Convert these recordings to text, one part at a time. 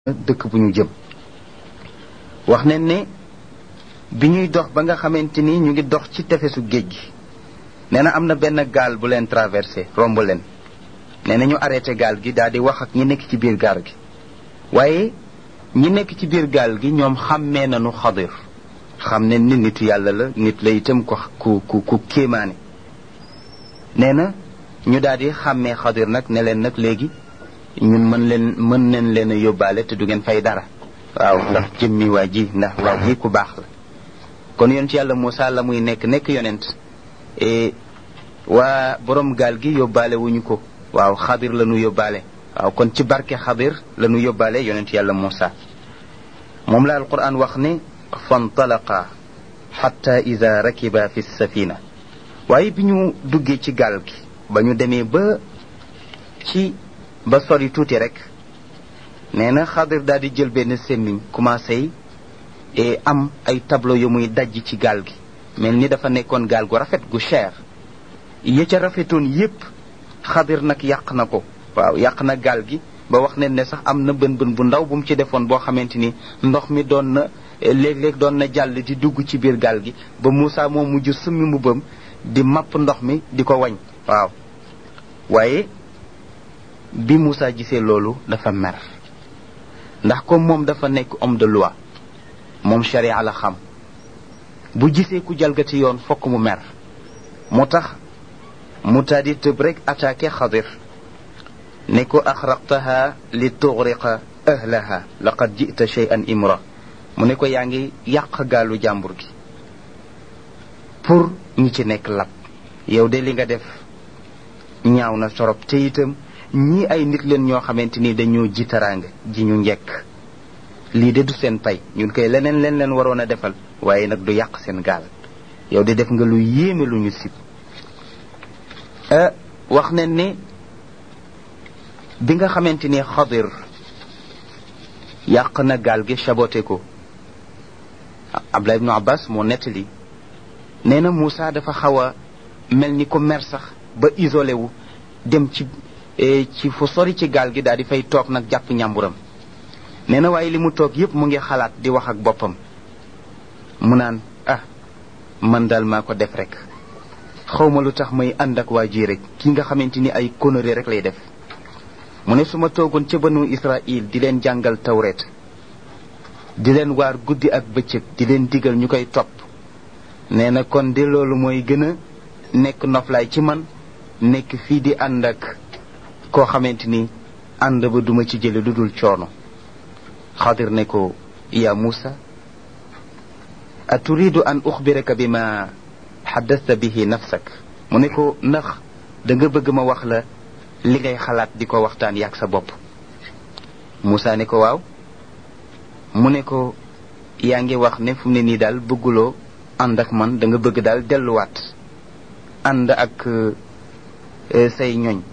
dëkk bu ñu jëm wax nañ ne bi ñuy dox ba nga xamante ni ñu ngi dox ci tefesu géej gi nee na am na benn gaal bu leen traversé romb leen nee na ñu arrêté gaal gi daal di wax ak ñi nekk ci biir gaal gi waaye ñi nekk ci biir gaal gi ñoom xàmmee nañu Xadir xam ne ni nitu yàlla la nit la itam ku kéemaane nee na ñu daal di xàmmee Xadir nag ne leen nag léegi ñun mën nañ leen a yóbbaale te du ngeen fay dara waaw ndax jëmmi waa ji ndax waa ji ku baax la kon yonent yàlla Muusaa la muy nekk yonent waa borom gaal gi yóbbaale wuñu ko waaw Xadir la ñu yóbbaale waaw kon ci barke Xadir la ñu yóbbaale yonent yàlla Muusaa moom la alquran wax ne fantalaqa xatta ida rakiba fi safina waaye bi ñu duggee ci gaal gi ba ñu demee ba sori tuuti rek nee na Xadir daal di jël benn semmiñ commencé am ay tableau yu muy dajj ci gaal gi mel ni dafa nekkoon gaal gu rafet gu cher ya ca rafetoon yépp Xadir nag yàq na ko waaw yàq na gaal gi ba wax ne ne sax am na bën bu ndaw bu mu ci defoon boo xamante ni ndox mi doon na léeg-léeg doon na jàll di dugg ci biir gaal gi ba Muusaa moo mujj summi mbubbam di mapp ndox mi di ko wañ waaw waaye bi Muusaa gisee loolu dafa mer ndax comme moom dafa nekk homme de loi moom sharia la xam bu gisee ku jalgati yoon fokk mu mer moo tax mu tàddi tëb rek attaqué Xadir ne ko axraqtaha li tughriqa ahlaha laqad ji'ta shay'an imra mu ne ko yaa ngi yàq gaalu jàmbur gi pour ñi ci nekk lab yow de li nga def ñaaw na torop te itam ñii ay nit leen ñoo xamante ni dañoo ji taraanga ji ñu njekk lii de du seen pay ñun koy leneen leen waroon a defal waaye nag du yàq seen gaal yow de def nga lu yéeme lu ñu sib wax nañ ne bi nga xamante ni Xadir yàq na gaal gi saboté ko Abdullah ibnu Abbas moo nettali nee na Muusaa dafa xaw a mel ni ko mer sax ba isolé wu dem ci fu sori ci gaal gi daal di fay toog nag jàpp ñàmburam nee na waaye li mu toog yépp mu ngi xalaat di wax ak boppam mu naan man daal maa ko def rek xawma lu tax may ànd ak waa ji rek ki nga xamante ni ay conneries rek lay def mu ne su ma toogoon ca banu Israël di leen jàngal tawreet di leen waar guddi ak bëccëg di leen digal ñu koy topp nee na kon de loolu mooy gën a nekk noflaay ci man nekk fii di ànd ak koo xamante ni ànd ba duma ci jële lu dul coono Xadir ne ko yaa Muusaa aturidu an uxbiraka bi ma xaddasta bihi nafsak mu ne ko ndax da nga bëgg ma wax la li ngay xalaat di ko waxtaan yaag sa bopp Muusaa ne ko waaw mu ne ko yaa ngi wax ne fu mu ne nii daal bëgguloo ànd ak man da nga bëgg daal delluwaat ànd ak say ñoñ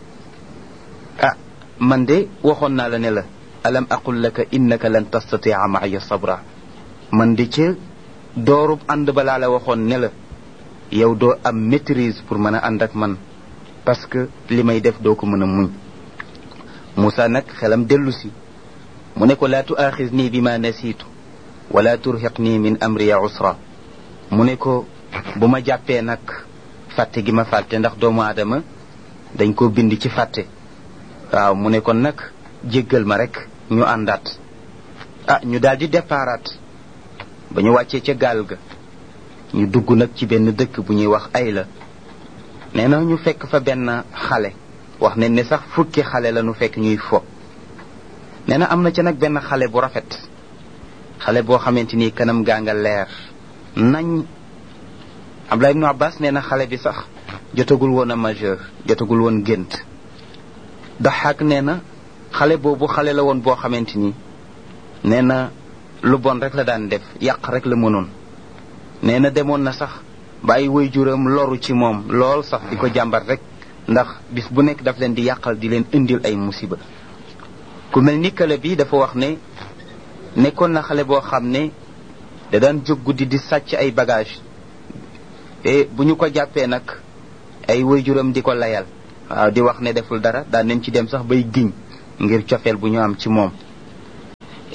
man de waxoon naa la ne la alam aqul laka innaka lan tastatia maaya sabra man de ca doorub ànd balaa la waxoon ne la yow doo am maîtrise pour mën a ànd ak man parce que li may def doo ko mën a muñ Muusaa nag xelam dellu si mu ne ko laa tuaaxisnii bi ma nasiitu wala turhiqnii min amriya usra mu ne ko bu ma jàppee nag fàtte gi ma fàtte ndax doomu aadama dañ ko bind ci fàtte waaw mu ne kon nag jéggal ma rek ñu àndaat ñu daal di déparaat ba ñu wàccee ca gaal ga ñu dugg nag ci benn dëkk bu ñuy wax Ayla nee na ñu fekk fa benn xale wax ne sax fukki xale la ñu fekk ñuy fo nee na am na ca nag benn xale bu rafet xale boo xamante ni kanam gaa nga leer nañ Abdullah ibnu Abbas nee na xale bi sax jotagul woon a majeur jotagul woon gént Daxaak nee na xale boobu xale la woon boo xamante ni nee na lu bon rek la daan def yàq rek la mënoon nee na demoon na sax ba ay waajuram loru ci moom lool sax di ko jàmbat rek ndax bis bu nekk daf leen di yàqal di leen indil ay musiba ku mel ni kële bi dafa wax ne nekkoon na xale boo xam ne da daan jóg guddi di sàcc ay bagage bu ñu ko jàppee nag ay waajuram di ko layal waaw di wax ne deful dara daan nañ ci dem sax bay giñ ngir cofeel bu ñu am ci moom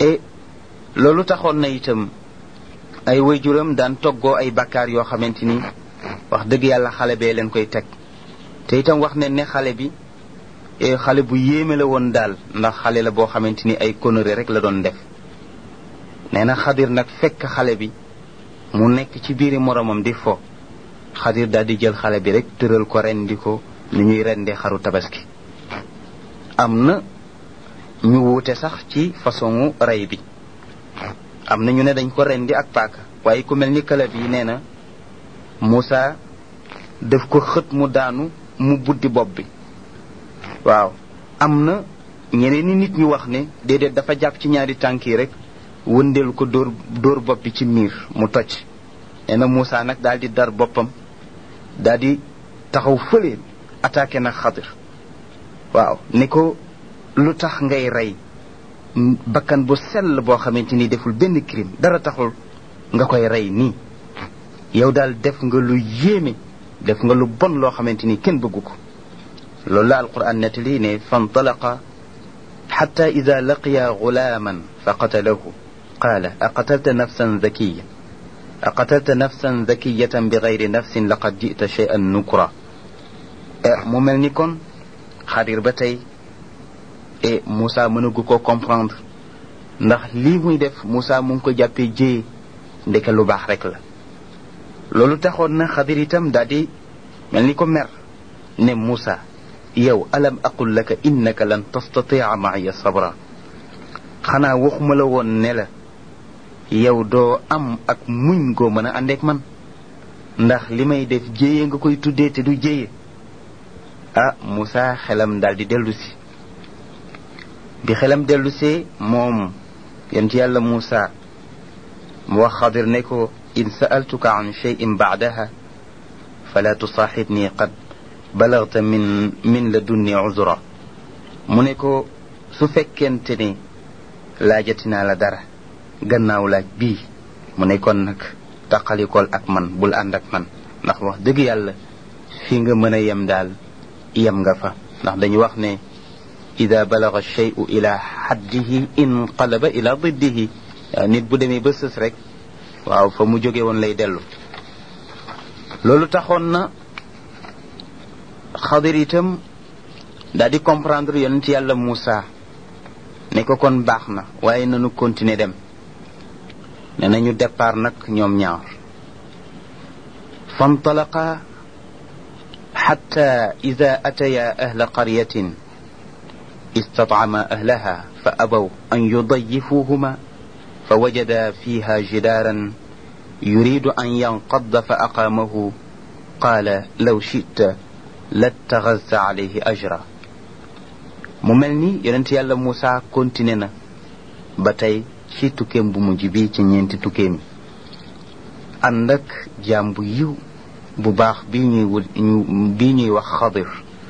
et loolu taxoon na itam ay waajuram daan toggoo ay bakkaar yoo xamante ni wax dëgg yàlla xale bee leen koy teg te itam wax ne xale bi xale bu yéeme la woon daal ndax xale la boo xamante ni ay conneries rek la doon def nee na Xadir nag fekk xale bi mu nekk ci biiri moromam di fo Xadir daal di jël xale bi rek tëral ko rendi ko ni ñuy rendee xaru tabaski am na ñu wuute sax ci façon rey bi am na ñu ne dañ ko rendi ak paaka waaye ku mel ni Kalab yi nee na Moussa daf ko xët mu daanu mu buddi bopp bi waaw am na ñeneen ni nit ñu wax ne déedéet dafa jàpp ci ñaari tànk yi rek wëndeelu ko dóor bopp bi ci miir mu toj nee na Moussa nag daal di dar boppam daal di taxaw fële attaqué nag Xadir waaw ni ko lu tax ngay rey bakkan bu sell boo xamante ni deful benn crime dara taxul nga koy rey nii yow daal def nga lu yéeme def nga lu bon loo xamante ni kenn bëggu ko loolu la alquran nettali ne fantalaqa xatta ida laqiya gulaaman fa qatalahu qaala aqatalta nafsan zakiyatan bi gayri nafsin laqad jita shay'an nukra mu mel ni kon Xadir ba tey Moussa mënagu ko comprendre ndax lii muy def Moussa mu ngi ko jàppee jéye ndeke lu baax rek la loolu taxoon na Xadir itam daal di mel ni ko mer ne Moussa yow alam aqul laka innaka lan tastatia maaya sabra xanaa waxuma la woon ne la yow doo am ak muñ goo mën a àndeek man ndax li may def jéye nga koy tuddee te du jéye Moussa xelam daal di dellu si bi xelam dellusee moom yonent yàlla Moussa mu wax Xadir ne ko in sa'altuka an shay'in ba'daha fala tusaaxibni qad balagta min ladunni uzra mu ne ko su fekkente ne laajati naa la dara gannaaw laaj bii mu ne kon nag taqalikool ak man bul ànd ak man ndax wax dëgg yàlla fi nga mën a yem daal yem nga fa ndax dañu wax ne ida balaga alcheyu ila xaddihi inqalaba ila diddihi nit bu demee ba sës rek waaw fa mu jóge woon lay dellu loolu taxoon na Xadir itam daal di comprendre yonent yàlla Moussa ne ko kon baax na waaye nanu continuer dem ne nañu départ nag ñoom ñaar fantalaqa xatta ida ataya ahla qaryatin استطعما أهلها فأبوا أن يضيفوهما فوجدا فيها جدارا يريد أن ينقض فأقامه قال لو شئت لاتخذت عليه أجرا مملني يننت يالا موسى كونتيننا باتاي ci tukkeem bu mujj bi ci ñeenti tukkeem ànd ak jaam bu yiw bu baax bii ñuy wax Xadir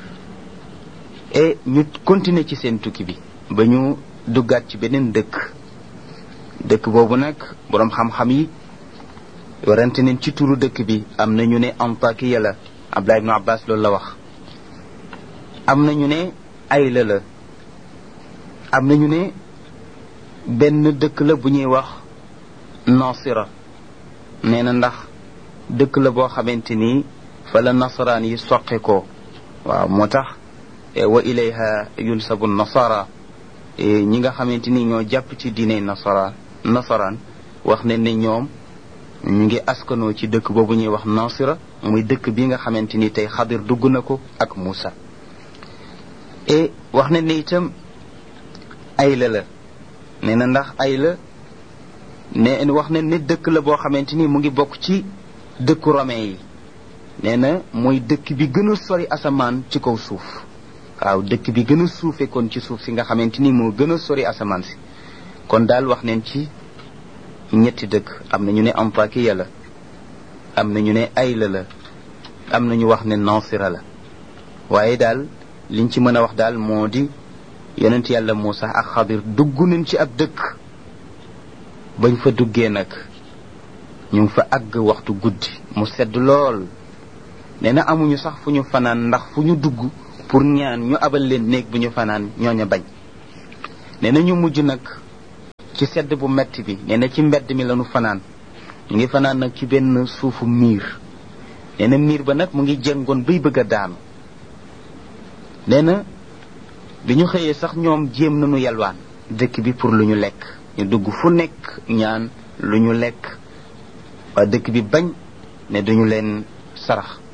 et ñu continuer ci seen tukki bi ba ñu duggaat ci beneen dëkk boobu nag boroom xam-xam yi warante nañ ci turu dëkk bi am na ñu ne Antakiya la Abdullah ibn Abbas loolu la wax am na ñu ne Ayla la am na ñu ne benn dëkk la bu ñuy wax Nasira nee na ndax dëkk la boo xamante ni fa la nasaraan yi soqe ko waaw moo tax wa ilayha yunsabu nasara ñi nga xamante ni ñoo jàpp ci diine nasaraan wax ne ñoom ñu ngi askanoo ci dëkk boobu ñuy wax Nasira muy dëkk bi nga xamante ni tey Xadir dugg na ko ak Moussa et wax ne itam Ayla la nee na ndax Ayla ne wax ne dëkk la boo xamante ni mu ngi bokk ci dëkku romain yi nee na mooy dëkk bi gën a sori asamaan ci kaw suuf waaw dëkk bi gën a suufe kon ci suuf si nga xamante ni moo gën a sori asamaan si kon daal wax neen ci ñetti dëkk am na ñu ne Antakiya la am na ñu ne Ayla la am na ñu wax ne Nasira la waaye daal liñ ci mën a wax daal moo di yonent yàlla Moussa ak Xadir dugg nañ ci ab dëkk bañ fa duggee nag ñu ngi fa àgg waxtu guddi mu sedd lool nee na amuñu sax fu ñu fanaan ndax fu ñu dugg pour ñaan ñu abal leen néeg bu ñu fanaan ñooña bañ nee na ñu mujj nag ci sedd bu metti bi nee na ci mbedd mi lañu fanaan ñu ngi fanaan nag ci benn suufu miir nee na miir ba nag mu ngi jëngoon bay bëgg a daanu nee na bi ñu xëyee sax ñoom jéem nañu yalwaan dëkk bi pour lu ñu lekk ñu dugg fu nekk ñaan lu ñu lekk waa dëkk bi bañ ne duñu leen sarax